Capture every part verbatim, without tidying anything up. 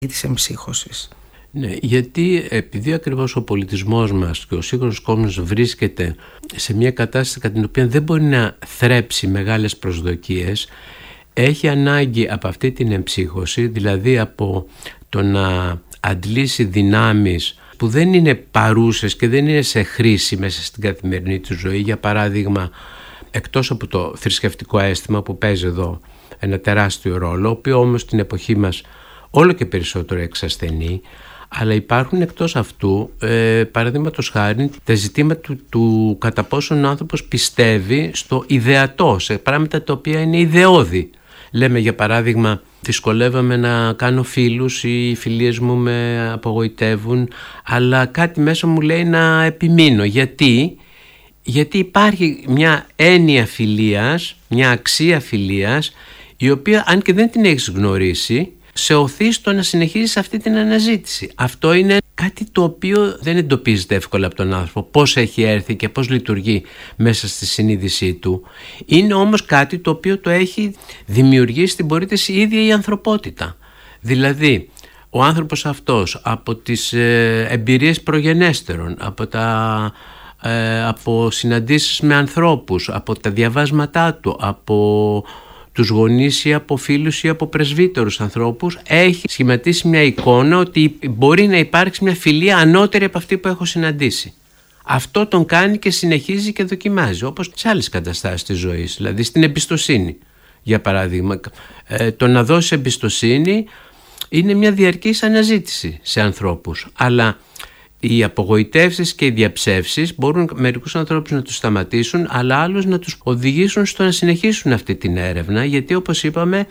της εμψύχωσης. Ναι, γιατί επειδή ακριβώς ο πολιτισμός μας και ο σύγχρονος κόσμος βρίσκεται σε μια κατάσταση κατά την οποία δεν μπορεί να θρέψει μεγάλες προσδοκίες, έχει ανάγκη από αυτή την εμψύχωση, δηλαδή από το να αντλήσει δυνάμεις που δεν είναι παρούσες και δεν είναι σε χρήση μέσα στην καθημερινή του ζωή. Για παράδειγμα, εκτός από το θρησκευτικό αίσθημα που παίζει εδώ ένα τεράστιο ρόλο, ο οποίο όμως στην εποχή μας όλο και περισσότερο εξασθενεί, αλλά υπάρχουν εκτός αυτού, ε, παραδείγματος χάρη, τα ζητήματα του, του κατά πόσον ο άνθρωπος πιστεύει στο ιδεατό, σε πράγματα τα οποία είναι ιδεώδη. Λέμε για παράδειγμα, δυσκολεύομαι να κάνω φίλους, οι φιλίες μου με απογοητεύουν, αλλά κάτι μέσα μου λέει να επιμείνω. Γιατί, Γιατί υπάρχει μια έννοια φιλίας, μια αξία φιλίας, η οποία αν και δεν την έχεις γνωρίσει, σε οθεί στο να συνεχίσεις αυτή την αναζήτηση. Αυτό είναι κάτι το οποίο δεν εντοπίζεται εύκολα από τον άνθρωπο, πώς έχει έρθει και πώς λειτουργεί μέσα στη συνείδησή του. Είναι όμως κάτι το οποίο το έχει δημιουργήσει στην πορεία της η ίδια η ανθρωπότητα. Δηλαδή, ο άνθρωπος αυτός από τις ε, εμπειρίες προγενέστερων, από, τα, ε, από συναντήσεις με ανθρώπους, από τα διαβάσματά του, από τους γονείς ή από φίλους ή από πρεσβύτερους ανθρώπους, έχει σχηματίσει μια εικόνα ότι μπορεί να υπάρξει μια φιλία ανώτερη από αυτή που έχω συναντήσει. Αυτό τον κάνει και συνεχίζει και δοκιμάζει, όπως σε άλλες καταστάσεις της ζωής, δηλαδή στην εμπιστοσύνη. Για παράδειγμα, ε, το να δώσει εμπιστοσύνη είναι μια διαρκής αναζήτηση σε ανθρώπους, αλλά οι απογοητεύσεις και οι διαψεύσεις μπορούν μερικούς ανθρώπους να τους σταματήσουν, αλλά άλλους να τους οδηγήσουν στο να συνεχίσουν αυτή την έρευνα, γιατί όπως είπαμε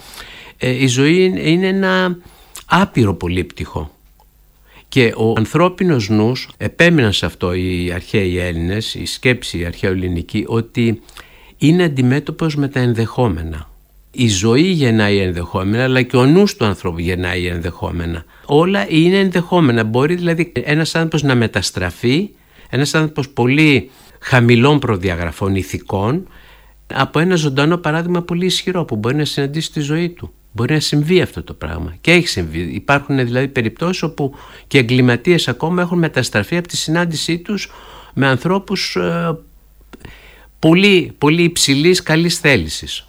η ζωή είναι ένα άπειρο πολύπτυχο και ο ανθρώπινος νους, επέμειναν σε αυτό οι αρχαίοι Έλληνες, η σκέψη η αρχαιοελληνική, ότι είναι αντιμέτωπος με τα ενδεχόμενα. Η ζωή γεννάει ενδεχόμενα, αλλά και ο νους του ανθρώπου γεννάει ενδεχόμενα. Όλα είναι ενδεχόμενα. Μπορεί δηλαδή ένας άνθρωπος να μεταστραφεί, ένας άνθρωπος πολύ χαμηλών προδιαγραφών ηθικών, από ένα ζωντανό παράδειγμα πολύ ισχυρό που μπορεί να συναντήσει στη ζωή του. Μπορεί να συμβεί αυτό το πράγμα και έχει συμβεί. Υπάρχουν δηλαδή περιπτώσεις όπου και εγκληματίες ακόμα έχουν μεταστραφεί από τη συνάντησή τους με ανθρώπους ε, πολύ, πολύ υψηλής καλής θέλησης.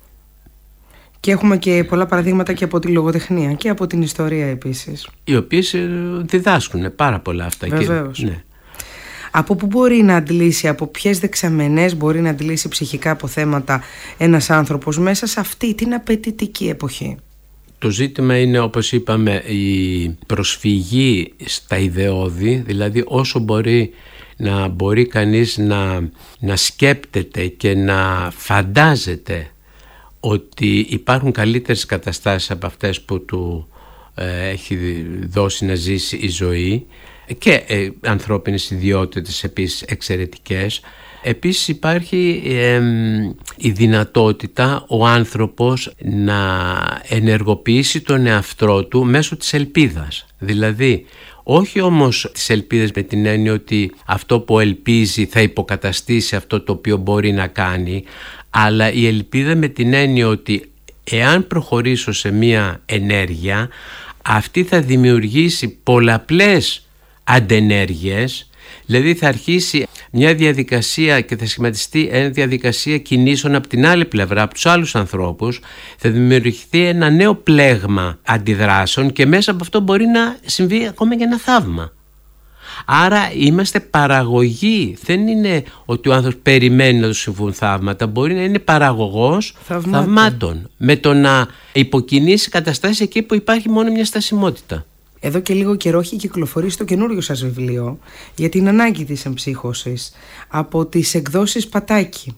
Και έχουμε και πολλά παραδείγματα και από τη λογοτεχνία και από την ιστορία επίσης. Οι οποίες διδάσκουν πάρα πολλά αυτά. Βεβαίως. Και, ναι. Από πού μπορεί να αντλήσει, από ποιες δεξαμενές μπορεί να αντλήσει ψυχικά αποθέματα ένας άνθρωπος μέσα σε αυτή την απαιτητική εποχή? Το ζήτημα είναι, όπως είπαμε, η προσφυγή στα ιδεώδη, δηλαδή όσο μπορεί να μπορεί κανείς να, να σκέπτεται και να φαντάζεται ότι υπάρχουν καλύτερες καταστάσεις από αυτές που του ε, έχει δώσει να ζήσει η ζωή και ε, ανθρώπινες ιδιότητες επίσης εξαιρετικές. Επίσης υπάρχει ε, η δυνατότητα ο άνθρωπος να ενεργοποιήσει τον εαυτό του μέσω της ελπίδας. Δηλαδή όχι όμως τις ελπίδες με την έννοια ότι αυτό που ελπίζει θα υποκαταστήσει αυτό το οποίο μπορεί να κάνει, αλλά η ελπίδα με την έννοια ότι εάν προχωρήσω σε μία ενέργεια, αυτή θα δημιουργήσει πολλαπλές αντενέργειες, δηλαδή θα αρχίσει μια διαδικασία και θα σχηματιστεί μια διαδικασία κινήσεων από την άλλη πλευρά, από τους άλλους ανθρώπους, θα δημιουργηθεί ένα νέο πλέγμα αντιδράσεων και μέσα από αυτό μπορεί να συμβεί ακόμα και ένα θαύμα. Άρα είμαστε παραγωγή, δεν είναι ότι ο άνθρωπος περιμένει να του συμβούν θαύματα, μπορεί να είναι παραγωγός θαυμάτων, θαυμάτων με το να υποκινήσει καταστάσεις εκεί που υπάρχει μόνο μια στασιμότητα. Εδώ και λίγο καιρό έχει κυκλοφορήσει το καινούριο σας βιβλίο για την ανάγκη της εμψύχωσης από τις εκδόσεις Πατάκη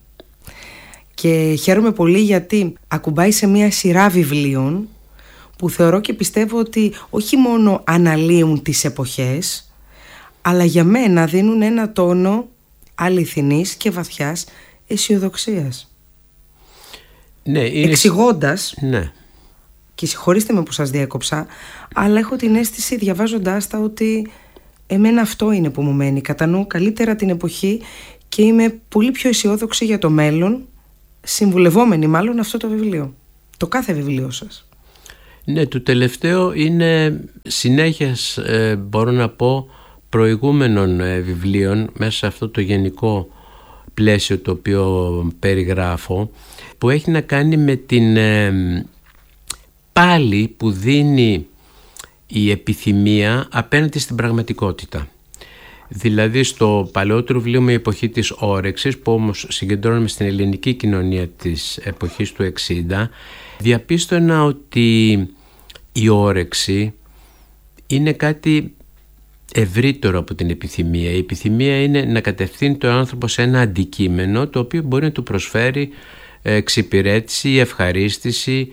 και χαίρομαι πολύ γιατί ακουμπάει σε μια σειρά βιβλίων που θεωρώ και πιστεύω ότι όχι μόνο αναλύουν τις εποχές, αλλά για μένα δίνουν ένα τόνο αληθινής και βαθιάς αισιοδοξίας. Ναι, είναι... Εξηγώντας, ναι. Και συγχωρήστε με που σας διέκοψα, αλλά έχω την αίσθηση διαβάζοντάς τα ότι εμένα αυτό είναι που μου μένει. Κατανοώ καλύτερα την εποχή και είμαι πολύ πιο αισιόδοξη για το μέλλον, συμβουλευόμενη μάλλον αυτό το βιβλίο, το κάθε βιβλίο σας. Ναι, το τελευταίο είναι συνέχεια, ε, μπορώ να πω, προηγούμενων ε, βιβλίων μέσα σε αυτό το γενικό πλαίσιο το οποίο περιγράφω, που έχει να κάνει με την ε, πάλι που δίνει η επιθυμία απέναντι στην πραγματικότητα. Δηλαδή στο παλαιότερο βιβλίο μου «Η εποχή της όρεξης», που όμως συγκεντρώνουμε στην ελληνική κοινωνία της εποχής του εξήντα, διαπίστωνα ότι η όρεξη είναι κάτι ευρύτερο από την επιθυμία. Η επιθυμία είναι να κατευθύνει τον άνθρωπο σε ένα αντικείμενο το οποίο μπορεί να του προσφέρει εξυπηρέτηση ή ευχαρίστηση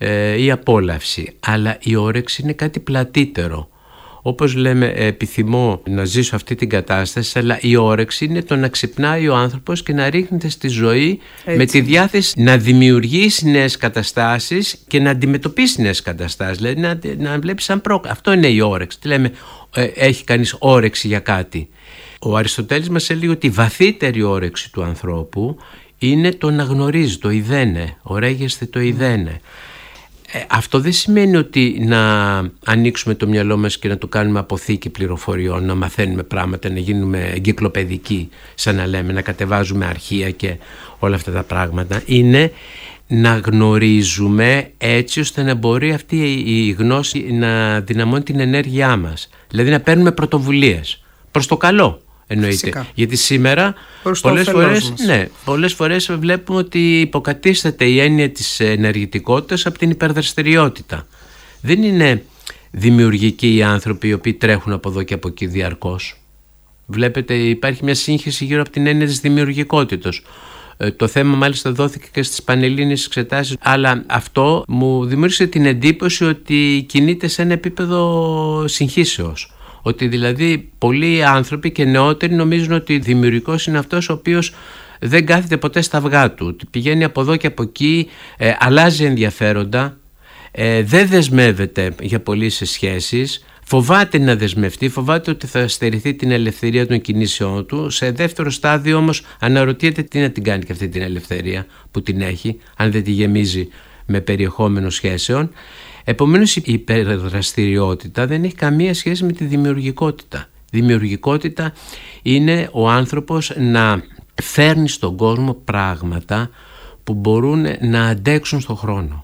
ή απόλαυση. Αλλά η όρεξη είναι κάτι πλατύτερο. Όπως λέμε, επιθυμώ να ζήσω αυτή την κατάσταση, αλλά η όρεξη είναι το να ξυπνάει ο άνθρωπος και να ρίχνεται στη ζωή. Έτσι, με τη διάθεση να δημιουργήσει νέες καταστάσεις και να αντιμετωπίσει νέες καταστάσεις. Δηλαδή να, να βλέπει σαν πρόκληση. Αυτό είναι η όρεξη. Τι λέμε, ε, έχει κανείς όρεξη για κάτι. Ο Αριστοτέλης μας έλεγε ότι η βαθύτερη όρεξη του ανθρώπου είναι το να γνωρίζει, το ειδένε, ορέγεστε το ειδένε. Ε, αυτό δεν σημαίνει ότι να ανοίξουμε το μυαλό μας και να το κάνουμε αποθήκη πληροφοριών, να μαθαίνουμε πράγματα, να γίνουμε εγκυκλοπαιδικοί, σαν να λέμε, να κατεβάζουμε αρχεία και όλα αυτά τα πράγματα. Είναι να γνωρίζουμε έτσι ώστε να μπορεί αυτή η γνώση να δυναμώνει την ενέργειά μας. Δηλαδή να παίρνουμε πρωτοβουλίες προς το καλό. Εννοείται. Φυσικά. Γιατί σήμερα πολλές φορές, ναι, πολλές φορές βλέπουμε ότι υποκατίσταται η έννοια της ενεργητικότητας από την υπερδραστηριότητα. Δεν είναι δημιουργικοί οι άνθρωποι οι οποίοι τρέχουν από εδώ και από εκεί διαρκώς. Βλέπετε, υπάρχει μια σύγχυση γύρω από την έννοια της δημιουργικότητας. Ε, το θέμα μάλιστα δόθηκε και στις πανελλήνιες εξετάσεις, αλλά αυτό μου δημιούργησε την εντύπωση ότι κινείται σε ένα επίπεδο συγχύσεως. Ότι δηλαδή πολλοί άνθρωποι και νεότεροι νομίζουν ότι δημιουργικός είναι αυτός ο οποίος δεν κάθεται ποτέ στα αυγά του. Πηγαίνει από εδώ και από εκεί, ε, αλλάζει ενδιαφέροντα, ε, δεν δεσμεύεται για πωλήσεις σχέσεις, φοβάται να δεσμευτεί, φοβάται ότι θα στερηθεί την ελευθερία των κινήσεών του. Σε δεύτερο στάδιο όμως αναρωτιέται τι να την κάνει και αυτή την ελευθερία που την έχει, αν δεν τη γεμίζει με περιεχόμενο σχέσεων. Επομένως η υπερδραστηριότητα δεν έχει καμία σχέση με τη δημιουργικότητα. Δημιουργικότητα είναι ο άνθρωπος να φέρνει στον κόσμο πράγματα που μπορούν να αντέξουν στον χρόνο.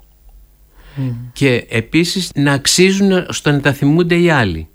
Mm. Και επίσης να αξίζουν στο να τα θυμούνται οι άλλοι.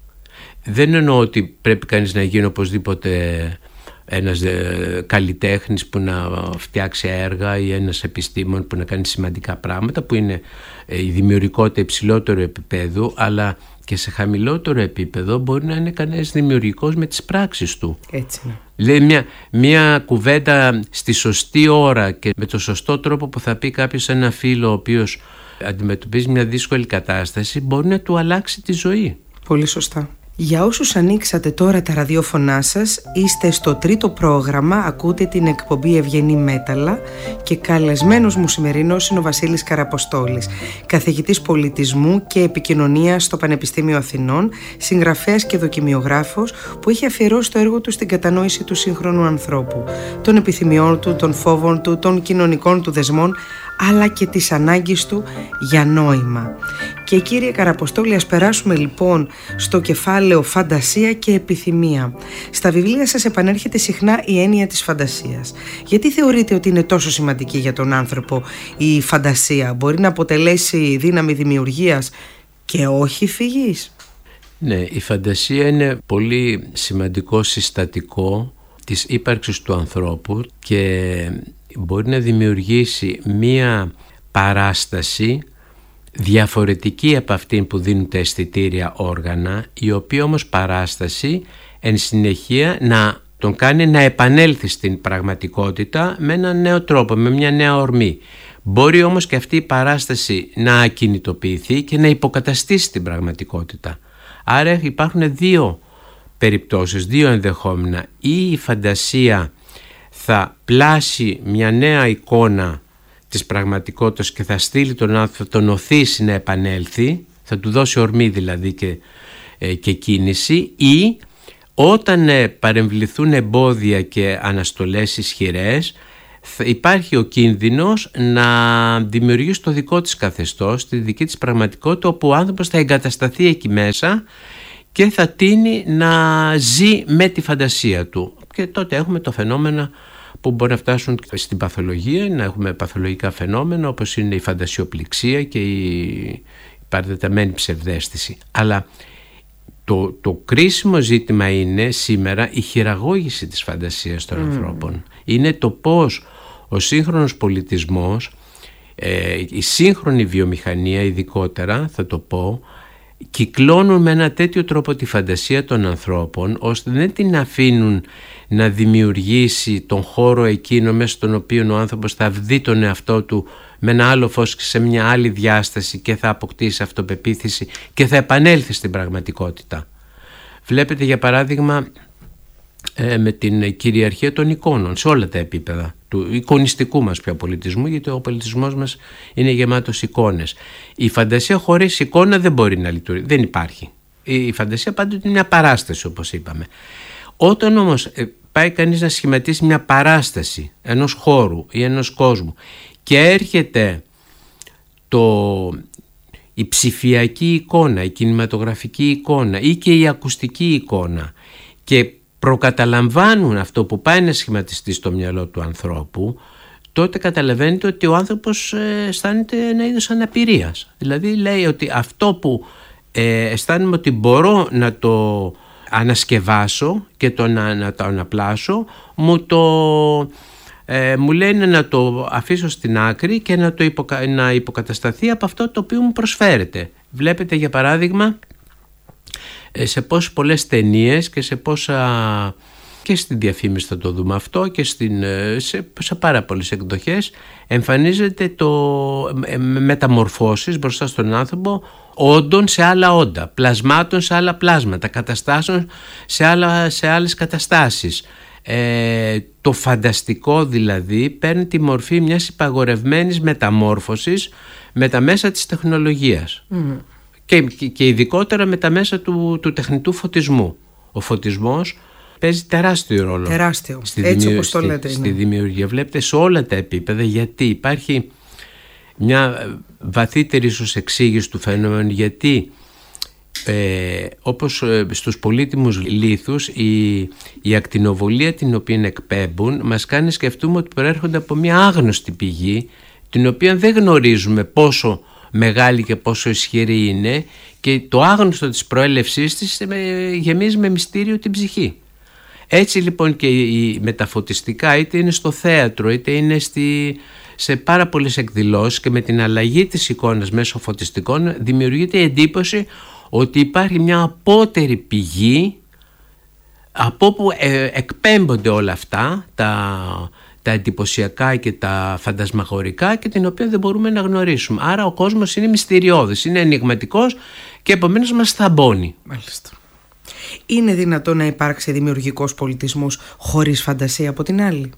Δεν εννοώ ότι πρέπει κανείς να γίνει οπωσδήποτε ένας ε, καλλιτέχνης που να φτιάξει έργα ή ένας επιστήμον που να κάνει σημαντικά πράγματα, που είναι ε, η δημιουργικότητα υψηλότερου επίπεδου, αλλά και σε χαμηλότερο επίπεδο μπορεί να είναι κανένας δημιουργικός με τις πράξεις του. Έτσι. Λέει μια, μια κουβέντα στη σωστή ώρα και με το σωστό τρόπο που θα πει κάποιος σε ένα φίλο ο οποίος αντιμετωπίζει μια δύσκολη κατάσταση, μπορεί να του αλλάξει τη ζωή. Πολύ σωστά. Για όσους ανοίξατε τώρα τα ραδιόφωνά σας, είστε στο τρίτο πρόγραμμα, ακούτε την εκπομπή Ευγενή Μέταλλα και καλεσμένος μου σημερινός είναι ο Βασίλης Καραποστόλης, καθηγητής πολιτισμού και επικοινωνίας στο Πανεπιστήμιο Αθηνών, συγγραφέας και δοκιμιογράφος που έχει αφιερώσει το έργο του στην κατανόηση του σύγχρονου ανθρώπου, των επιθυμιών του, των φόβων του, των κοινωνικών του δεσμών, αλλά και της ανάγκης του για νόημα. Και κύριε Καραποστόλη, ας περάσουμε λοιπόν στο κεφάλαιο φαντασία και επιθυμία. Στα βιβλία σας επανέρχεται συχνά η έννοια της φαντασίας. Γιατί θεωρείτε ότι είναι τόσο σημαντική για τον άνθρωπο η φαντασία? Μπορεί να αποτελέσει δύναμη δημιουργίας και όχι φυγής? Ναι, η φαντασία είναι πολύ σημαντικό συστατικό της ύπαρξης του ανθρώπου και μπορεί να δημιουργήσει μία παράσταση διαφορετική από αυτήν που δίνουν τα αισθητήρια όργανα, η οποία όμως παράσταση εν συνεχεία να τον κάνει να επανέλθει στην πραγματικότητα με έναν νέο τρόπο, με μια νέα ορμή. Μπορεί όμως και αυτή η παράσταση να ακινητοποιηθεί και να υποκαταστήσει την πραγματικότητα. Άρα υπάρχουν δύο περιπτώσεις, δύο ενδεχόμενα. Ή η φαντασία θα πλάσει μια νέα εικόνα της πραγματικότητας και θα στείλει τον άνθρωπο, θα τον οθήσει να επανέλθει, θα του δώσει ορμή δηλαδή και, ε, και κίνηση, ή όταν ε, παρεμβληθούν εμπόδια και αναστολές ισχυρές υπάρχει ο κίνδυνος να δημιουργήσει το δικό της καθεστώς, τη δική της πραγματικότητα, όπου ο άνθρωπος θα εγκατασταθεί εκεί μέσα και θα τείνει να ζει με τη φαντασία του. Και τότε έχουμε το φαινόμενο που μπορεί να φτάσουν στην παθολογία, να έχουμε παθολογικά φαινόμενα όπως είναι η φαντασιοπληξία και η παρατεταμένη ψευδαίσθηση. Αλλά το, το κρίσιμο ζήτημα είναι σήμερα η χειραγώγηση της φαντασίας των mm. ανθρώπων. Είναι το πώς ο σύγχρονος πολιτισμός, ε, η σύγχρονη βιομηχανία ειδικότερα θα το πω, κυκλώνουν με ένα τέτοιο τρόπο τη φαντασία των ανθρώπων, ώστε δεν την αφήνουν να δημιουργήσει τον χώρο εκείνο μέσα στον οποίο ο άνθρωπος θα δει τον εαυτό του με ένα άλλο φως και σε μια άλλη διάσταση και θα αποκτήσει αυτοπεποίθηση και θα επανέλθει στην πραγματικότητα. Βλέπετε για παράδειγμα ε, με την κυριαρχία των εικόνων σε όλα τα επίπεδα του εικονιστικού μας πια πολιτισμού, γιατί ο πολιτισμός μας είναι γεμάτος εικόνες. Η φαντασία χωρίς εικόνα δεν μπορεί να λειτουργεί, δεν υπάρχει. Η φαντασία πάντοτε είναι μια παράσταση, όπως είπαμε. Όταν όμως ε, πάει κανείς να σχηματίσει μια παράσταση ενός χώρου ή ενός κόσμου και έρχεται το, η ψηφιακή εικόνα, η κινηματογραφική εικόνα ή και η ακουστική εικόνα και προκαταλαμβάνουν αυτό που πάει να σχηματιστεί στο μυαλό του ανθρώπου, τότε καταλαβαίνετε ότι ο άνθρωπος ε, αισθάνεται ένα είδος αναπηρίας. Δηλαδή λέει ότι αυτό που ε, αισθάνομαι ότι μπορώ να το ανασκευάσω και το να, να το αναπλάσω, μου το... Ε, μου λένε να το αφήσω στην άκρη και να το υποκα... να υποκατασταθεί από αυτό το οποίο μου προσφέρεται. Βλέπετε για παράδειγμα σε πόσες πολλές ταινίες και σε πόσα και στην διαφήμιση θα το δούμε αυτό και στην... σε... σε πάρα πολλές εκδοχές εμφανίζεται το μεταμορφώσεις μπροστά στον άνθρωπο όντων σε άλλα όντα, πλασμάτων σε άλλα πλάσματα, καταστάσεων σε, άλλα... σε άλλες καταστάσεις. Ε, το φανταστικό δηλαδή παίρνει τη μορφή μιας υπαγορευμένης μεταμόρφωσης με τα μέσα της τεχνολογίας mm. και, και, και ειδικότερα με τα μέσα του, του τεχνητού φωτισμού. Ο φωτισμός παίζει τεράστιο ρόλο τεράστιο. Στη, Έτσι δημιου... όπως το λέτε, στη, ναι. στη δημιουργία. Βλέπετε σε όλα τα επίπεδα, γιατί υπάρχει μια βαθύτερη ίσως εξήγηση του φαινομένου, γιατί Ε, όπως ε, στους πολύτιμους λίθους η, η ακτινοβολία την οποία εκπέμπουν μας κάνει σκεφτούμε ότι προέρχονται από μια άγνωστη πηγή, την οποία δεν γνωρίζουμε πόσο μεγάλη και πόσο ισχυρή είναι, και το άγνωστο της προέλευσής της ε, γεμίζει με μυστήριο την ψυχή. Έτσι λοιπόν και η μεταφωτιστικά, είτε είναι στο θέατρο είτε είναι στη, σε πάρα πολλές εκδηλώσεις, και με την αλλαγή της εικόνας μέσω φωτιστικών δημιουργείται η εντύπωση ότι υπάρχει μια απότερη πηγή από όπου ε, εκπέμπονται όλα αυτά τα, τα εντυπωσιακά και τα φαντασμαγορικά, και την οποία δεν μπορούμε να γνωρίσουμε. Άρα ο κόσμος είναι μυστηριώδης, είναι ενιγματικός και επομένως μας θαμπώνει. Μάλιστα. Είναι δυνατόν να υπάρξει δημιουργικός πολιτισμός χωρίς φαντασία από την άλλη?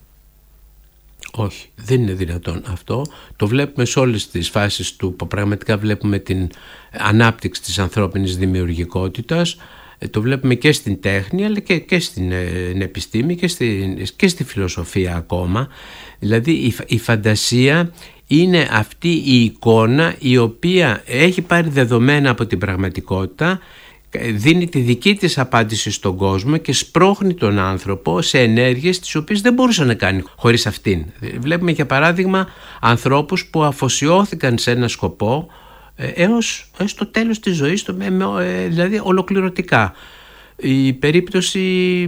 Όχι, δεν είναι δυνατόν αυτό. Το βλέπουμε σε όλες τις φάσεις του, που πραγματικά βλέπουμε την ανάπτυξη της ανθρώπινης δημιουργικότητας. Το βλέπουμε και στην τέχνη, αλλά και, και στην ε, επιστήμη και στη, και στη φιλοσοφία ακόμα. Δηλαδή η, η φαντασία είναι αυτή η εικόνα η οποία έχει πάρει δεδομένα από την πραγματικότητα, δίνει τη δική της απάντηση στον κόσμο και σπρώχνει τον άνθρωπο σε ενέργειες τις οποίες δεν μπορούσε να κάνει χωρίς αυτήν. Βλέπουμε για παράδειγμα ανθρώπους που αφοσιώθηκαν σε ένα σκοπό έως, έως το τέλος της ζωής, δηλαδή ολοκληρωτικά. Η περίπτωση,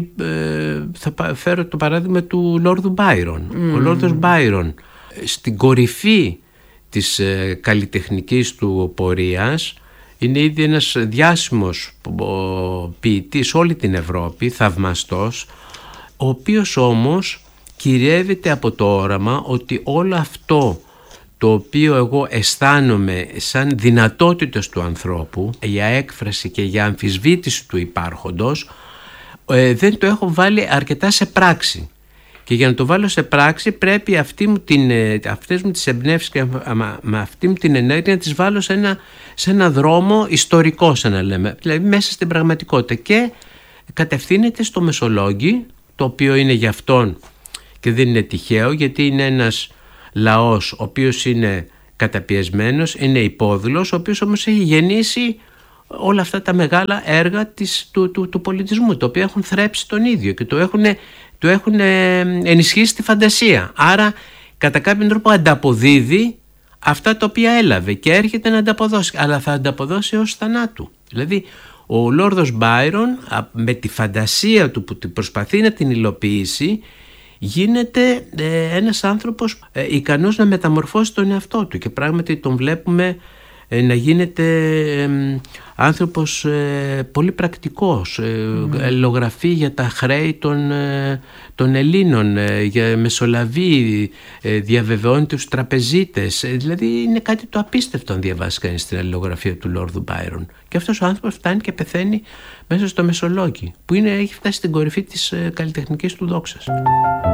θα φέρω το παράδειγμα του Λόρδου Μπάιρον. Mm. Ο Λόρδος Μπάιρον στην κορυφή της καλλιτεχνικής του πορείας είναι ήδη ένας διάσημος ποιητής όλη την Ευρώπη, θαυμαστός, ο οποίος όμως κυριεύεται από το όραμα ότι όλο αυτό το οποίο εγώ αισθάνομαι σαν δυνατότητες του ανθρώπου για έκφραση και για αμφισβήτηση του υπάρχοντος, ε, δεν το έχω βάλει αρκετά σε πράξη. Και για να το βάλω σε πράξη πρέπει αυτή μου την, αυτές μου τις εμπνεύσεις και με αυτή μου την ενέργεια να τις βάλω σε ένα, σε ένα δρόμο ιστορικό, σαν να λέμε, δηλαδή μέσα στην πραγματικότητα, και κατευθύνεται στο Μεσολόγγι, το οποίο είναι για αυτόν Και δεν είναι τυχαίο, γιατί είναι ένας λαός ο οποίος είναι καταπιεσμένος, είναι υπόδουλος, ο οποίος όμως έχει γεννήσει όλα αυτά τα μεγάλα έργα της, του, του, του πολιτισμού, τα οποία έχουν θρέψει τον ίδιο και το έχουν, το έχουν ενισχύσει τη φαντασία. Άρα κατά κάποιον τρόπο ανταποδίδει αυτά τα οποία έλαβε και έρχεται να ανταποδώσει, αλλά θα ανταποδώσει ως θανάτου. Δηλαδή ο Λόρδος Μπάιρον με τη φαντασία του που προσπαθεί να την υλοποιήσει, γίνεται ε, ένας άνθρωπος ε, ικανός να μεταμορφώσει τον εαυτό του, και πράγματι τον βλέπουμε ε, να γίνεται ε, άνθρωπος ε, πολύ πρακτικός, ε, mm. ελλογραφεί για τα χρέη των, ε, των Ελλήνων, ε, για μεσολαβεί, ε, διαβεβαιώνει τους τραπεζίτες, ε, δηλαδή είναι κάτι το απίστευτο αν διαβάσει κανείς την αλληλογραφία του Λόρδου Μπάιρον. Και αυτός ο άνθρωπος φτάνει και πεθαίνει μέσα στο Μεσολόγγι, που είναι, έχει φτάσει στην κορυφή της ε, καλλιτεχνικής του δόξας.